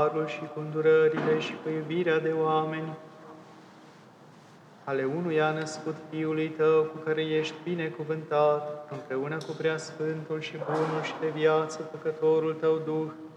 harul și cu îndurările și cu iubirea de oameni, ale unuia născut Fiului Tău, cu care ești binecuvântat, împreună cu Preasfântul și Bunul și de viață Făcătorul Tău Duh,